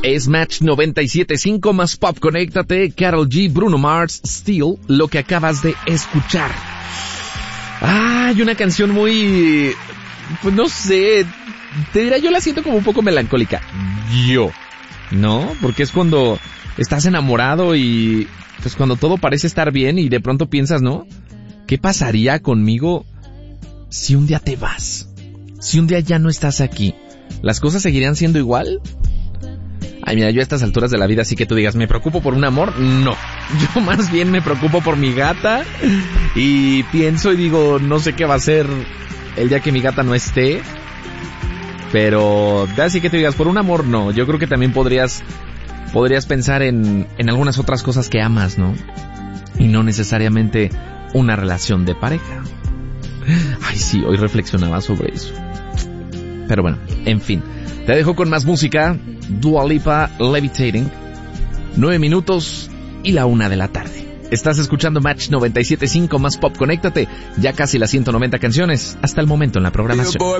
Es Match 97.5 más Pop. Conéctate, Karol G, Bruno Mars, Still, lo que acabas de escuchar. Hay una canción muy... pues no sé, te dirá, yo la siento como un poco melancólica. ¿No? Porque es cuando estás enamorado y pues cuando todo parece estar bien y de pronto piensas, ¿no? ¿Qué pasaría conmigo si un día te vas? Si un día ya no estás aquí, ¿las cosas seguirían siendo igual? Ay, mira, yo a estas alturas de la vida, así que tú digas, ¿me preocupo por un amor? No. Yo más bien me preocupo por mi gata y pienso y digo, no sé qué va a ser el día que mi gata no esté. Pero así que te digas, por un amor no. Yo creo que también podrías pensar en algunas otras cosas que amas, ¿no? Y no necesariamente una relación de pareja. Ay, sí, hoy reflexionaba sobre eso. Pero bueno, en fin. Te dejo con más música. Dua Lipa, Levitating. 9 minutos y la 1 de la tarde. Estás escuchando Match 97.5 más Pop. Conéctate. Ya casi las 190 canciones hasta el momento en la programación.